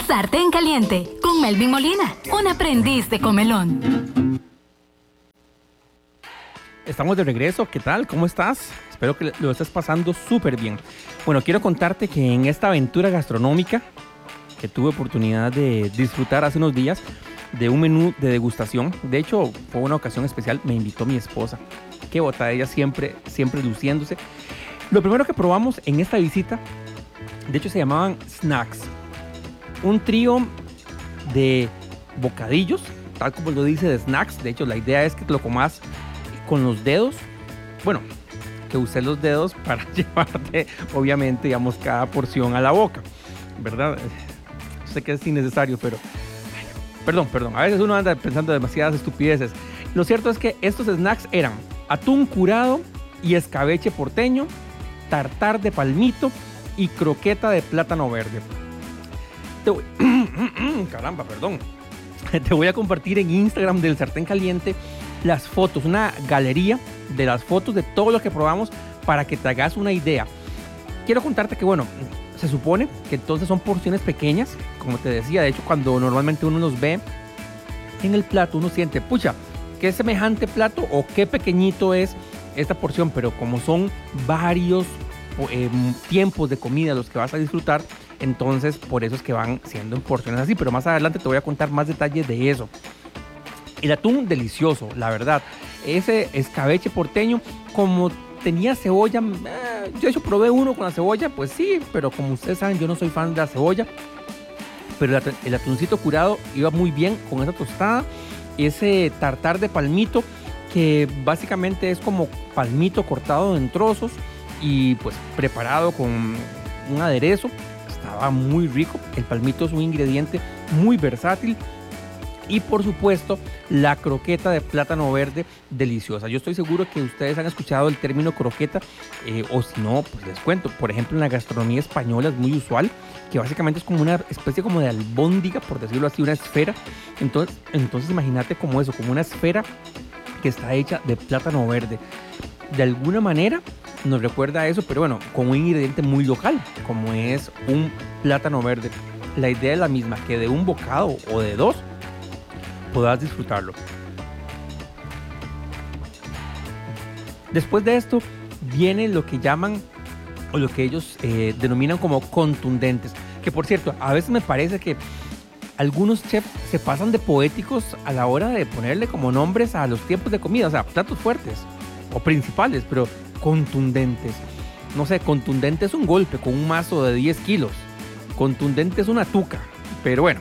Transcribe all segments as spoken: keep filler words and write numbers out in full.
Sartén Caliente con Melvin Molina, un aprendiz de comelón. Estamos de regreso, ¿qué tal? ¿Cómo estás? Espero que lo estés pasando súper bien. Bueno, quiero contarte que en esta aventura gastronómica que tuve oportunidad de disfrutar hace unos días de un menú de degustación, de hecho fue una ocasión especial, me invitó mi esposa, qué bota ella siempre, siempre luciéndose. Lo primero que probamos en esta visita, de hecho se llamaban snacks, un trío de bocadillos, tal como lo dice de snacks. De hecho la idea es que te lo comas con los dedos, bueno, que uses los dedos para llevarte, obviamente, digamos, cada porción a la boca, ¿verdad? Sé que es innecesario, pero, perdón, perdón, a veces uno anda pensando demasiadas estupideces. Lo cierto es que estos snacks eran atún curado y escabeche porteño, tartar de palmito y croqueta de plátano verde. Te voy... Caramba, perdón. Te voy a compartir en Instagram del Sartén Caliente las fotos, una galería de las fotos de todo lo que probamos para que te hagas una idea. Quiero contarte que, bueno, se supone que entonces son porciones pequeñas, como te decía. De hecho, cuando normalmente uno los ve en el plato, uno siente, pucha, qué semejante plato o qué pequeñito es esta porción, pero como son varios eh, tiempos de comida los que vas a disfrutar, entonces por eso es que van siendo en porciones así. Pero más adelante te voy a contar más detalles de eso. El atún delicioso, la verdad. Ese escabeche porteño, como tenía cebolla, eh, yo de hecho probé uno con la cebolla, pues sí, pero como ustedes saben, yo no soy fan de la cebolla. Pero el, el atuncito curado iba muy bien con esa tostada. Ese tartar de palmito, que básicamente es como palmito cortado en trozos y pues preparado con un aderezo. Estaba muy rico. El palmito es un ingrediente muy versátil. Y por supuesto, la croqueta de plátano verde deliciosa. Yo estoy seguro que ustedes han escuchado el término croqueta, eh, o si no, pues les cuento. Por ejemplo, en la gastronomía española es muy usual, que básicamente es como una especie como de albóndiga, por decirlo así, una esfera. Entonces, entonces imagínate como eso, como una esfera que está hecha de plátano verde. De alguna manera nos recuerda a eso, pero bueno, con un ingrediente muy local, como es un plátano verde. La idea es la misma, que de un bocado o de dos podrás disfrutarlo. Después de esto viene lo que llaman, o lo que ellos eh, denominan como contundentes, que por cierto, a veces me parece que algunos chefs se pasan de poéticos a la hora de ponerle como nombres a los tiempos de comida, o sea, platos fuertes o principales, pero contundentes. No sé, contundente es un golpe con un mazo de diez kilos, contundente es una tuca, pero bueno.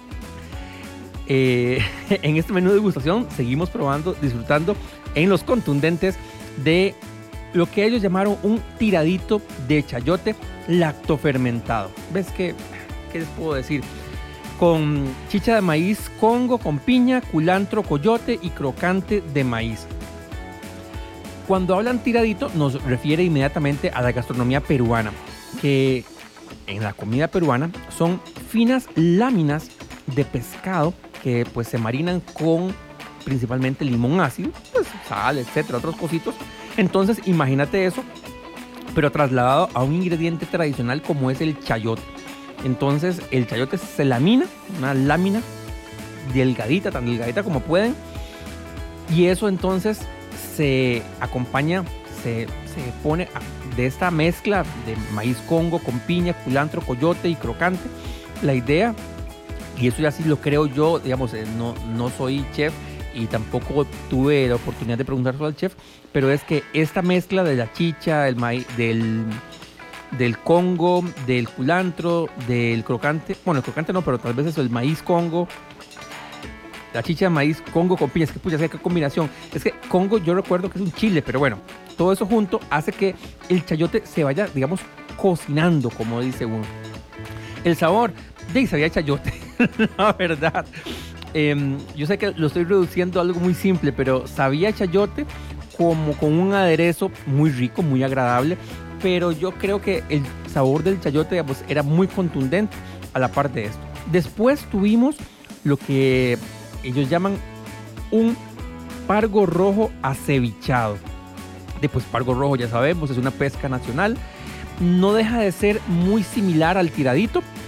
Eh, en este menú de degustación seguimos probando, disfrutando en los contundentes de lo que ellos llamaron un tiradito de chayote lactofermentado. ¿Ves qué, qué les puedo decir? Con chicha de maíz congo, con piña, culantro, coyote y crocante de maíz. Cuando hablan tiradito nos refiere inmediatamente a la gastronomía peruana, que en la comida peruana son finas láminas de pescado que pues se marinan con principalmente limón ácido, pues sal, etcétera, otros cositos. Entonces imagínate eso, pero trasladado a un ingrediente tradicional como es el chayote. Entonces el chayote se lamina, una lámina delgadita, tan delgadita como pueden, y eso entonces se acompaña, se, se pone de esta mezcla de maíz congo con piña, culantro, coyote y crocante. La idea, y eso ya sí lo creo yo, digamos, no, no soy chef y tampoco tuve la oportunidad de preguntar al chef, pero es que esta mezcla de la chicha, el maíz, del, del congo, del culantro, del crocante, bueno, el crocante no, pero tal vez eso, el maíz congo, la chicha de maíz congo con piña, es que pucha, qué combinación. Es que congo yo recuerdo que es un chile, pero bueno, todo eso junto hace que el chayote se vaya, digamos, cocinando, como dice uno. El sabor, de sabía chayote, la verdad. Eh, yo sé que lo estoy reduciendo a algo muy simple, pero sabía chayote como con un aderezo muy rico, muy agradable, pero yo creo que el sabor del chayote, digamos, era muy contundente a la par de esto. Después tuvimos lo que ellos llaman un pargo rojo acevichado. De pues pargo rojo ya sabemos, es una pesca nacional. No deja de ser muy similar al tiradito,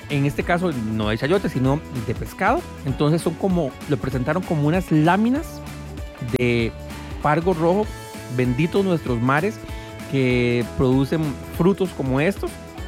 en este caso no de chayote, sino de pescado. Entonces son como, lo presentaron como unas láminas de pargo rojo, benditos nuestros mares que producen frutos como estos.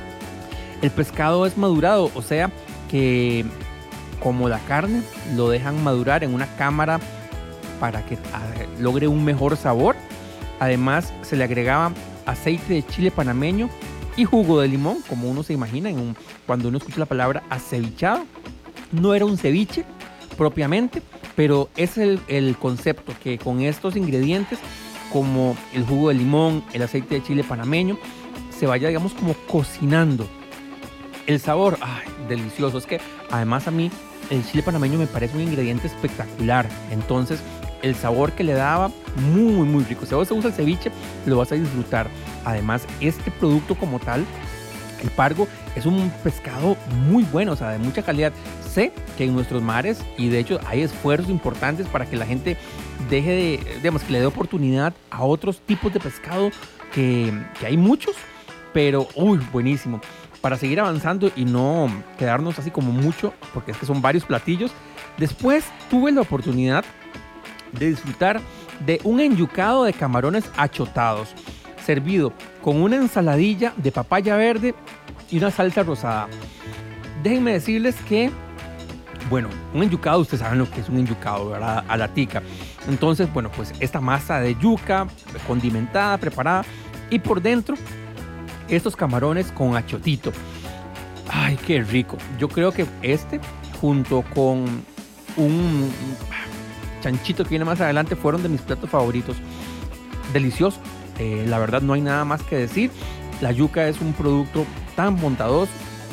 El pescado es madurado, o sea que como la carne lo dejan madurar en una cámara para que logre un mejor sabor. Además se le agregaba aceite de chile panameño y jugo de limón, como uno se imagina en un, cuando uno escucha la palabra acevichado. No era un ceviche propiamente, pero es el, el concepto, que con estos ingredientes como el jugo de limón, el aceite de chile panameño, se vaya, digamos, como cocinando. El sabor, ay, delicioso. Es que además a mí el chile panameño me parece un ingrediente espectacular. Entonces el sabor que le daba, muy muy rico. Si vos te gusta el ceviche, lo vas a disfrutar. Además, este producto como tal, el pargo, es un pescado muy bueno, o sea, de mucha calidad. Sé que en nuestros mares, y de hecho hay esfuerzos importantes para que la gente deje de, digamos, que le dé oportunidad a otros tipos de pescado, que, que hay muchos, pero uy, buenísimo. Para seguir avanzando y no quedarnos así como mucho, porque es que son varios platillos, después tuve la oportunidad de disfrutar de un enyucado de camarones achotados, servido con una ensaladilla de papaya verde y una salsa rosada. Déjenme decirles que, bueno, un enyucado, ustedes saben lo que es un enyucado, ¿verdad? A la tica. Entonces, bueno, pues esta masa de yuca condimentada, preparada, y por dentro estos camarones con achotito. Ay, qué rico. Yo creo que este, junto con un chanchito que viene más adelante, fueron de mis platos favoritos. Delicioso. Eh, la verdad no hay nada más que decir. La yuca es un producto tan bondadoso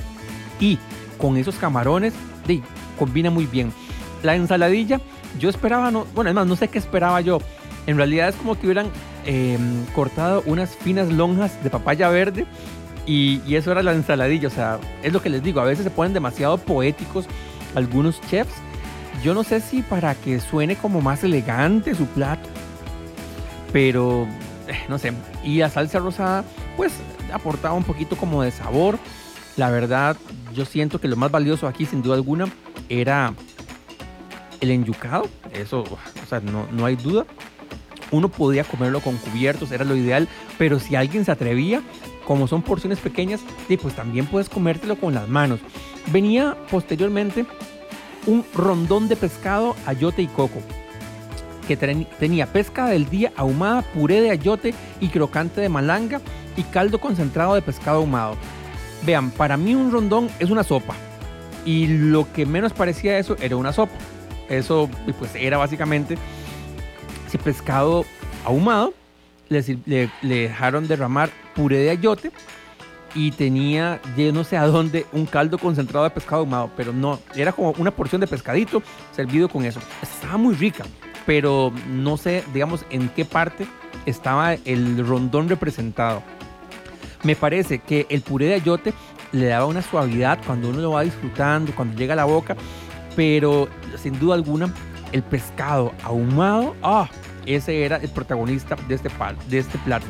y con esos camarones de, combina muy bien. La ensaladilla, yo esperaba, no, bueno, además no sé qué esperaba yo. En realidad es como que hubieran eh, cortado unas finas lonjas de papaya verde y, y eso era la ensaladilla. O sea, es lo que les digo, a veces se ponen demasiado poéticos algunos chefs. Yo no sé si para que suene como más elegante su plato, pero eh, no sé. Y la salsa rosada pues aportaba un poquito como de sabor. La verdad, yo siento que lo más valioso aquí, sin duda alguna, era el enyucado. Eso, o sea, no, no hay duda. Uno podía comerlo con cubiertos, era lo ideal, pero si alguien se atrevía, como son porciones pequeñas, pues también puedes comértelo con las manos. Venía posteriormente un rondón de pescado, ayote y coco, que tenía pesca del día ahumada, puré de ayote y crocante de malanga y caldo concentrado de pescado ahumado. Vean, para mí un rondón es una sopa y lo que menos parecía eso era una sopa. Eso pues era básicamente ese pescado ahumado, le, le, le dejaron derramar puré de ayote y tenía, yo no sé a dónde, un caldo concentrado de pescado ahumado, pero no, era como una porción de pescadito servido con eso. Estaba muy rica, pero no sé, digamos, en qué parte estaba el rondón representado. Me parece que el puré de ayote le daba una suavidad cuando uno lo va disfrutando, cuando llega a la boca, pero sin duda alguna el pescado ahumado, ah, ese era el protagonista de este, de este plato.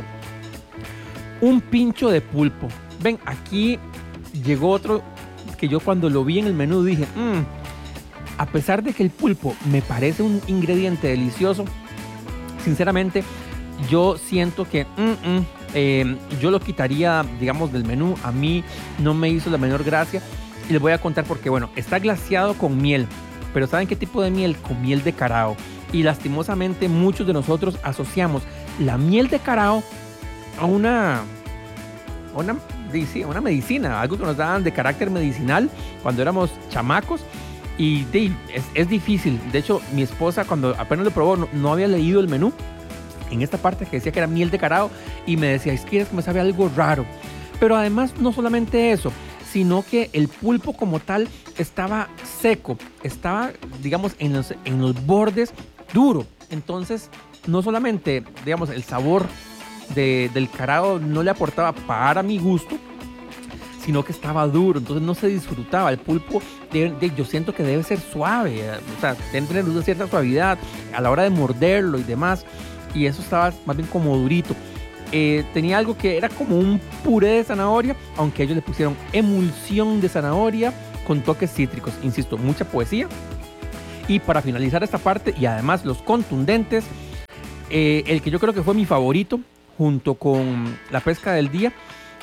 Un pincho de pulpo. Ven, aquí llegó otro que yo cuando lo vi en el menú dije, mmm, a pesar de que el pulpo me parece un ingrediente delicioso, sinceramente yo siento que mm, mm, eh, yo lo quitaría, digamos, del menú. A mí no me hizo la menor gracia y les voy a contar porque, bueno, está glaseado con miel, pero ¿saben qué tipo de miel? Con miel de carao. Y lastimosamente muchos de nosotros asociamos la miel de carao a una, a una, sí, a una medicina, algo que nos daban de carácter medicinal cuando éramos chamacos. Y de, es, es difícil. De hecho, mi esposa cuando apenas lo probó no, no había leído el menú en esta parte que decía que era miel de carao y me decía, es que me sabe algo raro. Pero además no solamente eso, sino que el pulpo como tal estaba seco, estaba, digamos, en los, en los bordes duro. Entonces, no solamente, digamos, el sabor de, del carao no le aportaba para mi gusto, sino que estaba duro, entonces no se disfrutaba. El pulpo, de, de, yo siento que debe ser suave, o sea, debe tener una cierta suavidad a la hora de morderlo y demás, y eso estaba más bien como durito. Eh, tenía algo que era como un puré de zanahoria, aunque ellos le pusieron emulsión de zanahoria con toques cítricos. Insisto, mucha poesía. Y para finalizar esta parte, y además los contundentes, eh, el que yo creo que fue mi favorito, junto con la pesca del día,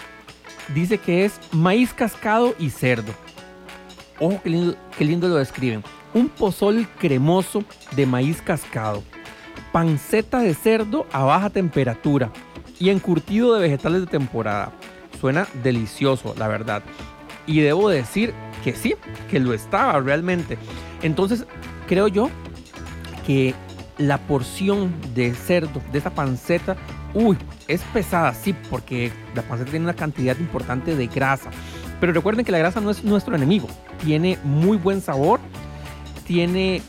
dice que es maíz cascado y cerdo. Ojo, qué lindo, qué lindo lo describen. Un pozol cremoso de maíz cascado, panceta de cerdo a baja temperatura y encurtido de vegetales de temporada. Suena delicioso, la verdad. Y debo decir que sí, que lo estaba realmente. Entonces, creo yo que la porción de cerdo, de esa panceta, uy, es pesada, sí, porque la panceta tiene una cantidad importante de grasa. Pero recuerden que la grasa no es nuestro enemigo. Tiene muy buen sabor, tiene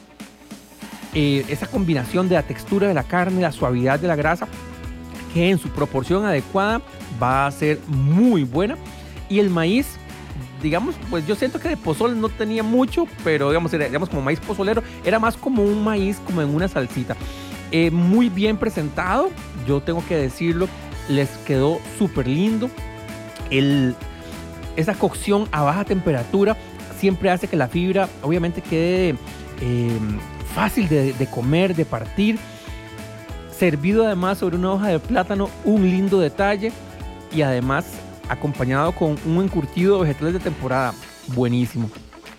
eh, esa combinación de la textura de la carne, la suavidad de la grasa, que en su proporción adecuada va a ser muy buena. Y el maíz, digamos, pues yo siento que de pozol no tenía mucho, pero digamos, era, digamos como maíz pozolero, era más como un maíz como en una salsita. Eh, muy bien presentado, yo tengo que decirlo, les quedó súper lindo. El, esa cocción a baja temperatura siempre hace que la fibra obviamente quede eh, fácil de, de comer, de partir. Servido además sobre una hoja de plátano, un lindo detalle, y además acompañado con un encurtido de vegetales de temporada, buenísimo.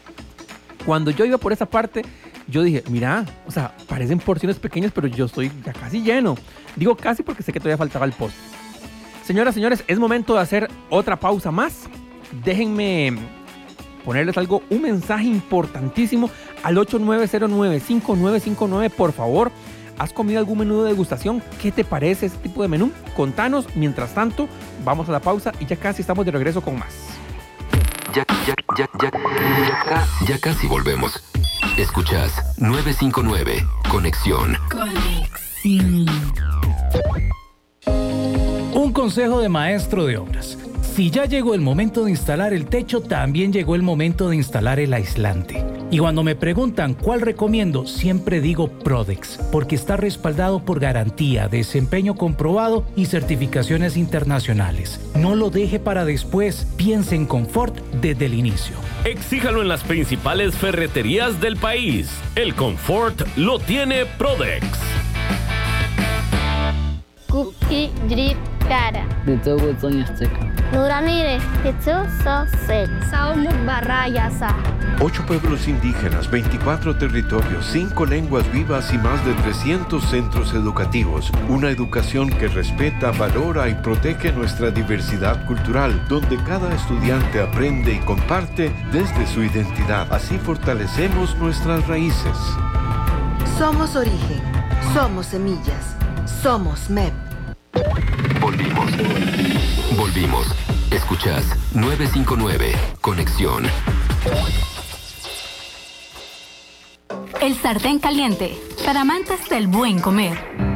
Cuando yo iba por esa parte, yo dije, mira, o sea, parecen porciones pequeñas, pero yo estoy ya casi lleno. Digo casi porque sé que todavía faltaba el postre. Señoras, señores, es momento de hacer otra pausa más. Déjenme ponerles algo, un mensaje importantísimo al ocho nueve cero nueve, cinco nueve cinco nueve, por favor. ¿Has comido algún menú de degustación? ¿Qué te parece este tipo de menú? Contanos. Mientras tanto, vamos a la pausa y ya casi estamos de regreso con más. Ya, ya, ya, ya, ya, ya casi volvemos. Escuchas nueve cinco nueve, Conexión. Conexión. Un consejo de maestro de obras. Si ya llegó el momento de instalar el techo, también llegó el momento de instalar el aislante. Y cuando me preguntan cuál recomiendo, siempre digo Prodex, porque está respaldado por garantía, desempeño comprobado y certificaciones internacionales. No lo deje para después, piense en confort desde el inicio. Exíjalo en las principales ferreterías del país. El confort lo tiene Prodex. Cookie Drip Cara. Nuranire, Saumuk Barrayasa. Ocho pueblos indígenas, veinticuatro territorios, cinco lenguas vivas y más de trescientos centros educativos. Una educación que respeta, valora y protege nuestra diversidad cultural, donde cada estudiante aprende y comparte desde su identidad. Así fortalecemos nuestras raíces. Somos origen, somos semillas, somos M E P. Volvimos. Volvimos. Escuchas nueve cinco nueve, Conexión. El sartén caliente, para amantes del buen comer.